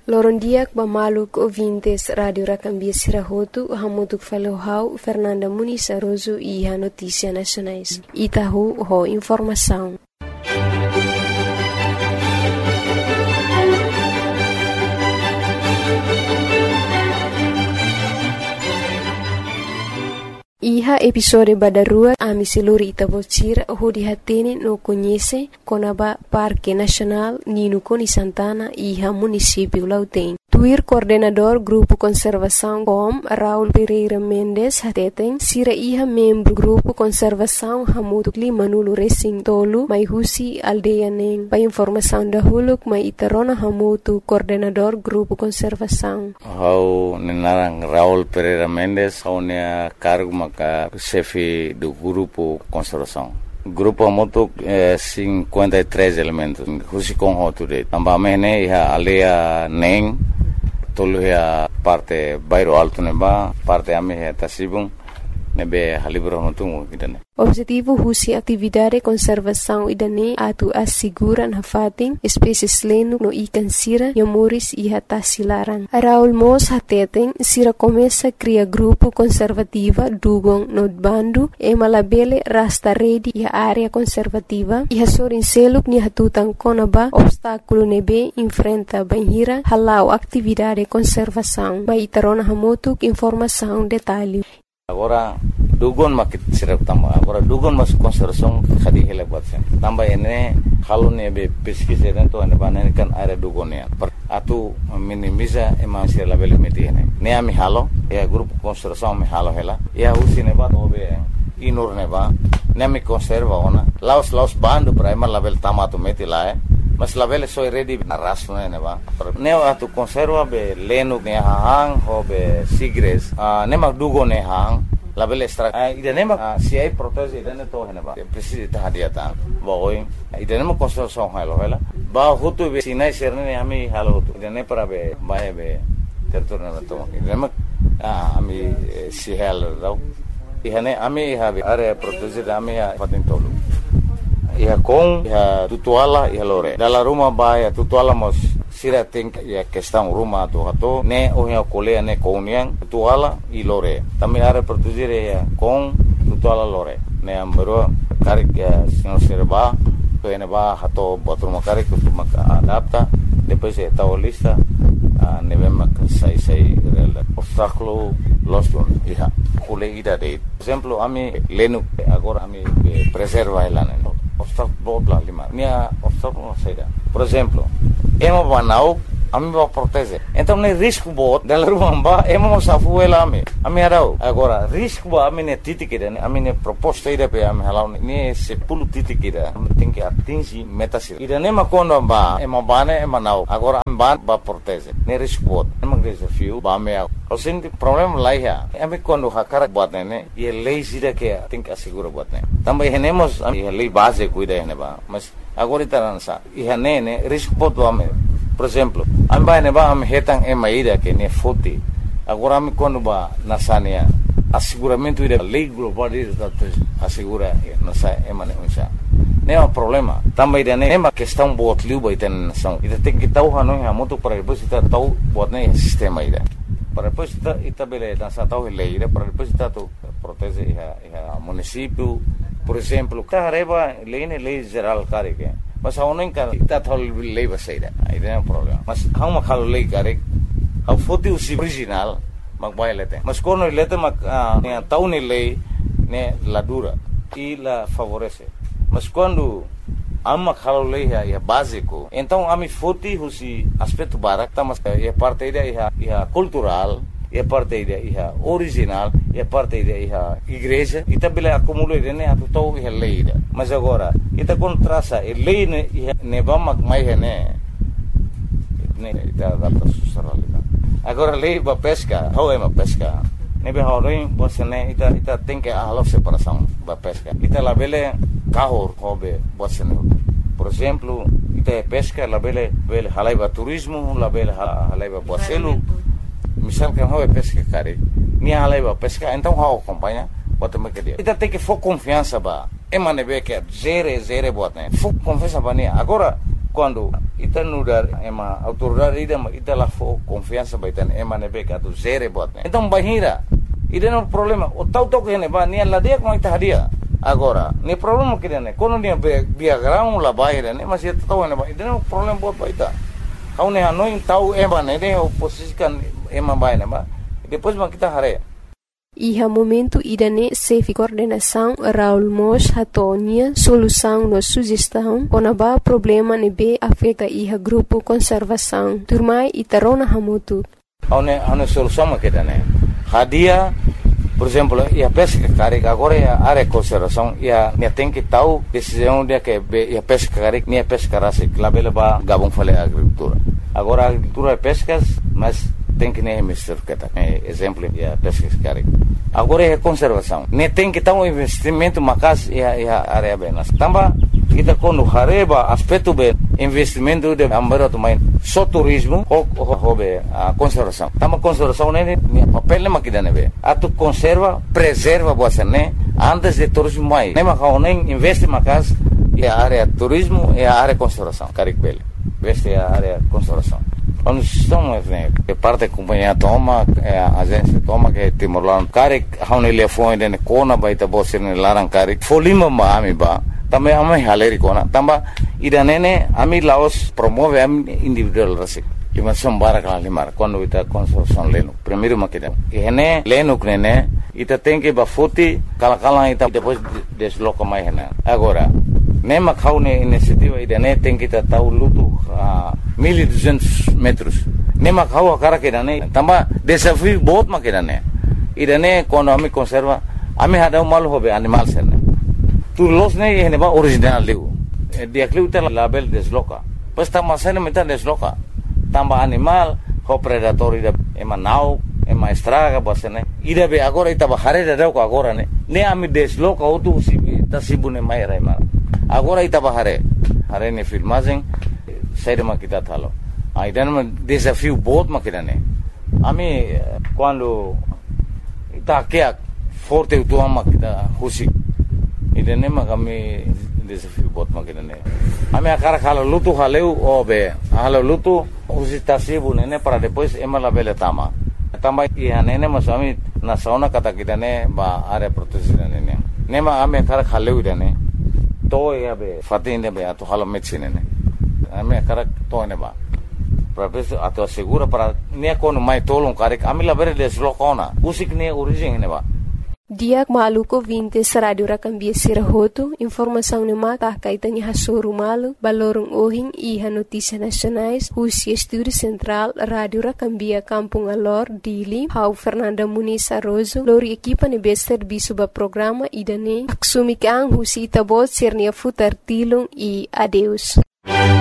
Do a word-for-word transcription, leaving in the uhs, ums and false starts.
Lorondiak Bamaluk ouvintes Radio Racambia Sirahotu, Hamutuk Falohau, Fernanda Muniz Aroso e a Notícia Nacionais. Itahu ho informação. Iha episode badarua ami siluri itabocira hudi hatene no conhece konaba Parque Nacional Nino Coni Santana iha município Lautém. Tuir coordenador Grupo Conservação Com Raul Pereira Mendes hateten sira iha membro Grupo Conservação Hamutuk Limanulu Racing Tolu mai husi aldeia neng. Pa informação da huluk mai itarona hamutu coordenador Grupo Conservação. Hau nenarang Raul Pereira Mendes hau nea cargo maka chefe do Grupo Conservação. Grupo Hamutuk eh, cinquenta e três elementos. Husi com hotude. Tambamene iha aldeia neng. Tolu ya parte bairro alto neba, parte ame ya tasibung nebe halibro mutungu idane. Objetivo husi atividade conservação idane atu asiguran hafating espécies lenu no ikan sira yamuris iha tasilaran. Raul Mos hateten sira começa cria grupo conservativa dugong no bandu e malabele rasta redi iha área conservativa iha sorin seluk ni hatutan konaba obstáculo nebe enfrenta banhira halau atividade conservação. Mai tarona hamutuk informação detalhe. Agora dugon makit sirap tamba agora dugon mas conservação khadi hele batsen tamba ene halun ebe pesquisa dentro ane banen kan area dugon ya atu minimiza ema sir label meti ene ne ami halo ya grupo conservação me halo hela ya usine ba obe inur ne ba ne mi conserva ona laos laos bando prima label tamato meti la mas label so ready arras ne ba ne atu conserva be lenu ne hang ho be sigres ne mag dugon ne hang label extra idane ma si ai protege idane to heneba precisa ta hadiata boy idane ma conservação halo hela ba hutu be sinai serne ami halo hutu idane para be bae be territorio na to idane ma ami si halo do ihane ami have area protege ami patin tolu ia com ia tutuala ia lore dalla ruma ba ia tutuala mos sira think ya questão ruma to hato ne o ia colea ne counian tutuala i lore também area produzir ya com tutuala lore ne ambero karik ya senhor serba to ene ba hato botruma karik to maka adapta depois é tal lista ne vem sai sai obstáculo losto ia coleida de exemplo ami lenu agora ami preserva ela ne obstáculo lá lima minha obstáculo saída por exemplo emo banau ami ba protege então ne risco bot dela rumba emo safu ela ami ami arau agora risco ba ami ne titikida ne ami ne proposta ida pe ami halau ne se pulu titikida tem que atingir meta sir ida ne makondo ba emo bane emo nau agora am ban ba protege ne risco bot emo desafio ba me o senti problema lá ya ami quando hakara bot ne e lei sida que tem que assegurar bot ne também renemos a lei base cuida ne ba mas agora itaransa e ne risco bot do ame por exemplo amba ne ba am hetang e maida que ne foti agora am quando ba nasania asseguramento ida lei global ida assegura nasa e mane unsa ne é um problema também ida ne uma questão bot liu ba iten são ida tem que tau hanu ha moto para depois ita tau bot ne sistema ida para depois ita ita bele nasa tau lei ida para depois ita tu protege a município por exemplo carreba lei ne lei geral care que mas a unen ka ita thol lei baseida aí tem um problema mas hau ma khalo lei care hau foti usi original mag bailete mas quando lete mag ne tau ne lei ne la dura e la favorece mas quando amma khalo lei é básico então ami foti usi aspecto barak mas é parte ida é cultural é parte ida é original é parte ida é igreja e também acumula ne atu tau é lei mas agora ita contrasa e lei ne ne vamos mais ne ne ita adapta socialidade agora lei ba pesca how é uma pesca ne be horin bosne ita ita tem que a separação ba pesca ita la bele carro hobe bosne por exemplo ita é pesca la bele bele halaiba turismo la bele halaiba boselo misal que how é pesca care ni halaiba pesca então how acompanha bota me que dia ita tem que for confiança ba emane be que zere zere botne fu confiança ba ni agora quando ita nudar ema autoridade ida ita la fo confiança baitan ema nebe ka tu zere bot então bahira ida no problema o tau tau que ne ba ni la dia com ita hadia agora ni problema que ne quando ni biagrão la baira ne mas ita tau ne ba ida no problema bot baita kau ne hanoi tau ema ne ne oposisikan ema baina ba depois ma kita hare. Iha momento idane sefi coordenação Raul Mos hatonia solução no sugestão konaba problema nebe afeta iha grupo conservação turmai itarona hamutu. Aune aune solução makidane. Hadia, por exemplo, ia pesca carega agora ia área conservação ia ne tem que tal decisão dia que ia pesca carega ne pesca rase labela ba gabon fale agricultura. Agora a agricultura é pescas, mas tem que nem mister kata exemplo ia pesca carega. Agora é conservação. Ne tem que tal um investimento macas ia ia área benas. Tamba kita quando hareba aspecto be investimento de ambara to main só turismo ou hobe a conservação. Tamba conservação ne papel ne makidane be. Atu conserva, preserva você né antes de turismo mai. Ne makau nem investe macas ia área turismo e a área conservação. Caricbel. Veste a área conservação. Quando estamos né que parte da companhia toma a agência toma que Timor-Leste caric haune telefone de kona baita bosse ne larang caric folima ma ami ba também ami haleri kona tamba idanene ami Laos promove ami individual rasik ima sombara kala limar quando ita construção leno primeiro makida ene leno knene ita tem que ba foti kala kala ita depois desloca mais hena agora nema kaune iniciativa idane tem que ta tau lutu a mil e duzentos metros nema kau akara kedane tamba desafio बहुत makidane idane quando ami conserva ami hada mal hobe animal serne tu los ne ene ba original leu dia kluta label desloca pues tamba sene meta desloca tamba animal ho predator ida ema nau ema estraga basene ida be agora ita ba hare da ko agora ne ne ami desloca o tu sibi tasibune mai raima agora ita ba hare hare ne filmagem saída makita thalo aidan ma desafio बहुत makidane ami quando ita kia forte utua makita husi idane ma kami desafio बहुत makidane ami akara khalo lutu haleu obe halo lutu husi tasibu nene para depois emala bele tama tamba ihane ne masami na sauna kata kidane ba are protection nene nema ami akara khaleu idane to yabe fatinde be ato halo medicine ne ami akara to ne ba professor ato segura para ne kono mai tolong karek ami labere deslocona usik ne origem ne ba Diak maluko vinte radio rakambia sirahoto informação ne mata kaitanya hasuru malu balorong ohing iha notícia nacionais Husi Estúdio Central Radio Rakambia Kampung Alor Dili Hau Fernanda Muniz Arrozo lori equipa ne be serviço ba programa idane aksumikang Husi Tabot Sernia Futar Tilong e adeus.